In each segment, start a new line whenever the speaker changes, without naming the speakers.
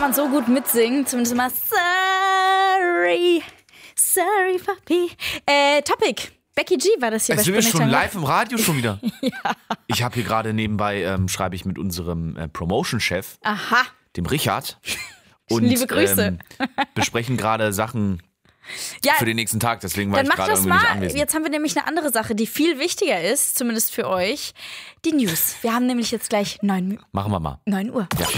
man so gut mitsingen. Zumindest immer sorry, Papi. Topic. Becky G war das hier bei
Sind wir
Sputnik
schon
Tango.
live im Radio schon wieder?
Ja.
Ich habe hier gerade nebenbei, schreibe ich mit unserem Promotion-Chef,
Aha.
dem Richard. Und,
Liebe Grüße.
Besprechen gerade Sachen
Ja,
für den nächsten Tag. Deswegen war
dann
ich
mach
gerade
das
irgendwie nicht
mal.
anwesend.
Jetzt haben wir nämlich eine andere Sache, die viel wichtiger ist, zumindest für euch. Die News. Wir haben nämlich jetzt gleich 9
Machen wir mal.
Uhr.
Ja.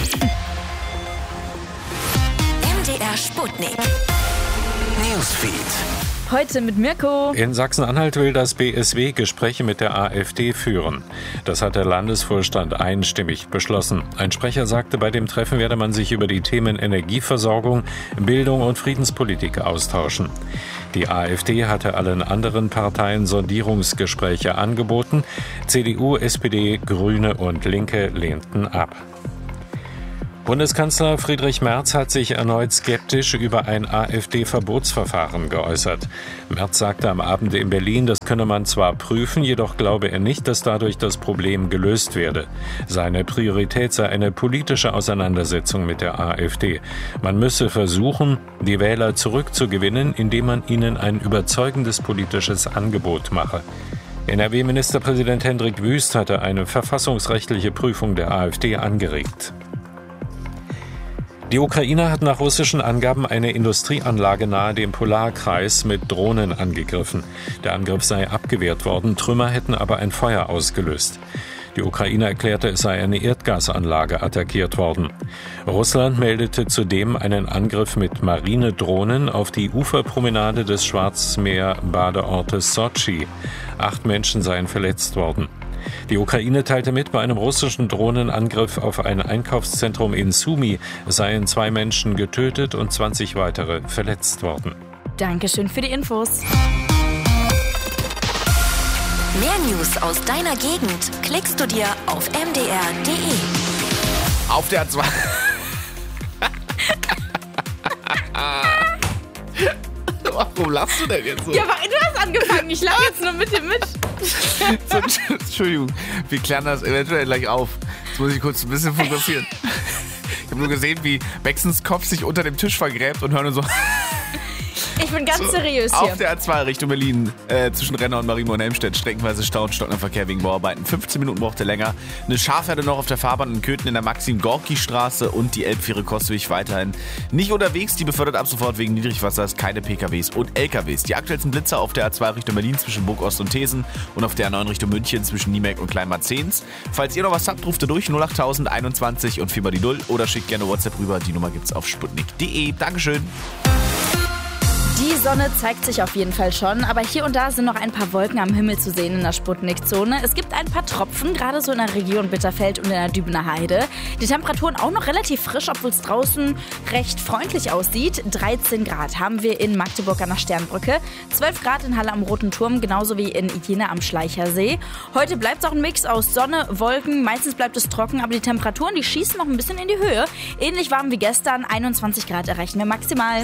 MDR Sputnik. Newsfeed.
Heute mit Mirko.
In Sachsen-Anhalt will das BSW Gespräche mit der AfD führen. Das hat der Landesvorstand einstimmig beschlossen. Ein Sprecher sagte, bei dem Treffen werde man sich über die Themen Energieversorgung, Bildung und Friedenspolitik austauschen. Die AfD hatte allen anderen Parteien Sondierungsgespräche angeboten. CDU, SPD, Grüne und Linke lehnten ab. Bundeskanzler Friedrich Merz hat sich erneut skeptisch über ein AfD-Verbotsverfahren geäußert. Merz sagte am Abend in Berlin, das könne man zwar prüfen, jedoch glaube er nicht, dass dadurch das Problem gelöst werde. Seine Priorität sei eine politische Auseinandersetzung mit der AfD. Man müsse versuchen, die Wähler zurückzugewinnen, indem man ihnen ein überzeugendes politisches Angebot mache. NRW-Ministerpräsident Hendrik Wüst hatte eine verfassungsrechtliche Prüfung der AfD angeregt. Die Ukraine hat nach russischen Angaben eine Industrieanlage nahe dem Polarkreis mit Drohnen angegriffen. Der Angriff sei abgewehrt worden, Trümmer hätten aber ein Feuer ausgelöst. Die Ukraine erklärte, es sei eine Erdgasanlage attackiert worden. Russland meldete zudem einen Angriff mit Marinedrohnen auf die Uferpromenade des Schwarzmeer-Badeortes Sotschi. 8 Menschen seien verletzt worden. Die Ukraine teilte mit, bei einem russischen Drohnenangriff auf ein Einkaufszentrum in Sumy seien 2 Menschen getötet und 20 weitere verletzt worden.
Dankeschön für die Infos.
Mehr News aus deiner Gegend klickst du dir auf mdr.de.
Auf der A2. Warum lachst du denn jetzt so?
Ja, aber du hast angefangen. Ich lache jetzt nur mit dir mit.
So, Entschuldigung, wir klären das eventuell gleich auf. Jetzt muss ich kurz ein bisschen fokussieren. Ich habe nur gesehen, wie Baxens Kopf sich unter dem Tisch vergräbt und hören nur so.
Ich bin ganz seriös hier.
Auf der A2 Richtung Berlin, zwischen Renner und Marienburg und Helmstedt, streckenweise Stau und stockender Verkehr wegen Bauarbeiten. 15 Minuten braucht er länger. Eine Schafherde noch auf der Fahrbahn in Köthen in der Maxim-Gorki-Straße und die Elbfähre-Kostweg weiterhin nicht unterwegs. Die befördert ab sofort wegen Niedrigwassers keine PKWs und LKWs. Die aktuellsten Blitzer auf der A2 Richtung Berlin zwischen Burg-Ost und Thesen und auf der A9 Richtung München zwischen Niemek und Kleinmarzehns. Falls ihr noch was habt, ruft ihr durch 08021 und 4 mal die 0 oder schickt gerne WhatsApp rüber. Die Nummer gibt's auf sputnik.de. Dankeschön.
Die Sonne zeigt sich auf jeden Fall schon, aber hier und da sind noch ein paar Wolken am Himmel zu sehen in der Sputnik-Zone. Es gibt ein paar Tropfen, gerade so in der Region Bitterfeld und in der Dübener Heide. Die Temperaturen auch noch relativ frisch, obwohl es draußen recht freundlich aussieht. 13 Grad haben wir in Magdeburg an der Sternbrücke, 12 Grad in Halle am Roten Turm, genauso wie in Jena am Schleichersee. Heute bleibt es auch ein Mix aus Sonne, Wolken, meistens bleibt es trocken, aber die Temperaturen, die schießen noch ein bisschen in die Höhe. Ähnlich warm wie gestern, 21 Grad erreichen wir maximal.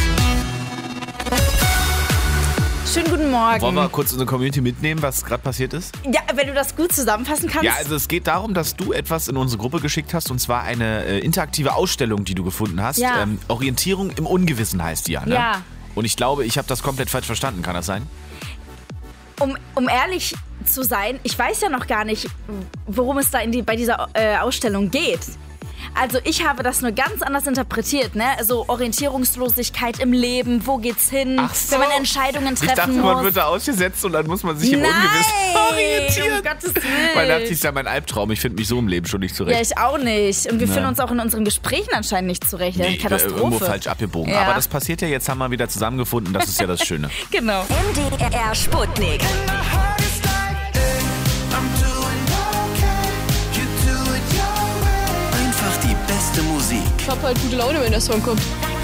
Schönen guten Morgen.
Wollen wir kurz unsere Community mitnehmen, was gerade passiert ist?
Ja, wenn du das gut zusammenfassen kannst.
Ja, also es geht darum, dass du etwas in unsere Gruppe geschickt hast, und zwar eine interaktive Ausstellung, die du gefunden hast.
Ja.
Orientierung im Ungewissen heißt die ja, ne?
Ja.
Und ich glaube, ich habe das komplett falsch verstanden. Kann das sein?
Um ehrlich zu sein, ich weiß ja noch gar nicht, worum es da bei dieser Ausstellung geht. Also ich habe das nur ganz anders interpretiert, ne? So Orientierungslosigkeit im Leben, wo geht's hin,
Ach so.
wenn man Entscheidungen treffen
Ich dachte,
muss.
man wird da ausgesetzt und dann muss man sich im Ungewissen orientieren.
Um Gottes Willen.
Weil das ist ja mein Albtraum. Ich finde mich so im Leben schon nicht zurecht.
Ja, ich auch nicht. Und wir finden uns auch in unseren Gesprächen anscheinend nicht zurecht. Ja, Katastrophe.
Irgendwo falsch abgebogen.
Ja.
Aber das passiert ja, jetzt haben wir wieder zusammengefunden. Das ist ja das Schöne.
Genau.
MDR Sputnik.
Einfach die beste Musik.
Ich hab halt gute Laune, wenn der Song kommt.